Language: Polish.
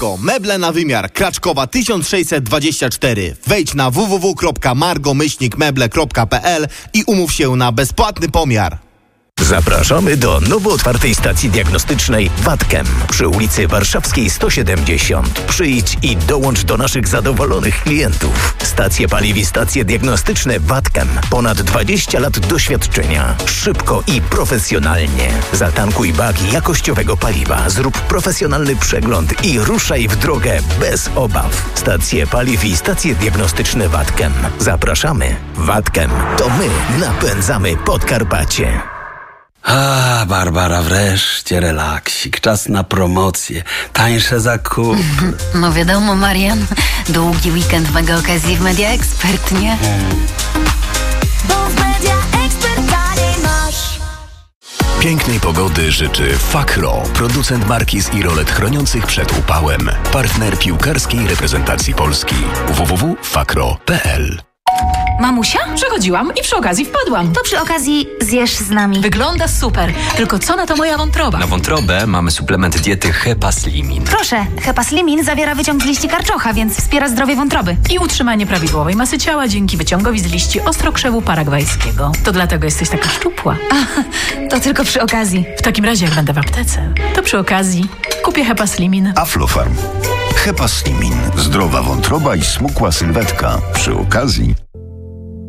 Meble na wymiar, Kraczkowa 1624. Wejdź na www.margo-meble.pl i umów się na bezpłatny pomiar. Zapraszamy do nowo otwartej stacji diagnostycznej Watkem przy ulicy Warszawskiej 170. Przyjdź i dołącz do naszych zadowolonych klientów. Stacje paliw i stacje diagnostyczne Watkem. Ponad 20 lat doświadczenia. Szybko i profesjonalnie. Zatankuj bak jakościowego paliwa, zrób profesjonalny przegląd i ruszaj w drogę bez obaw. Stacje paliw i stacje diagnostyczne Watkem. Zapraszamy. Watkem to my napędzamy Podkarpacie. Barbara, wreszcie relaksik. Czas na promocje, tańsze zakupy. No wiadomo, Marian. Długi weekend mega okazji w Media Expert, nie? Bo w Media Expert taniej masz. Pięknej pogody życzy Fakro, producent markiz i rolet chroniących przed upałem. Partner piłkarskiej reprezentacji Polski. www.fakro.pl. Mamusia? Przechodziłam i przy okazji wpadłam. To przy okazji zjesz z nami. Wygląda super, tylko co na to moja wątroba? Na wątrobę mamy suplement diety Hepaslimin. Proszę, Hepaslimin zawiera wyciąg z liści karczocha, więc wspiera zdrowie wątroby. I utrzymanie prawidłowej masy ciała dzięki wyciągowi z liści ostrokrzewu paragwajskiego. To dlatego jesteś taka szczupła. To tylko przy okazji. W takim razie, jak będę w aptece, to przy okazji kupię Hepaslimin. Aflofarm. Hepaslimin. Zdrowa wątroba i smukła sylwetka. Przy okazji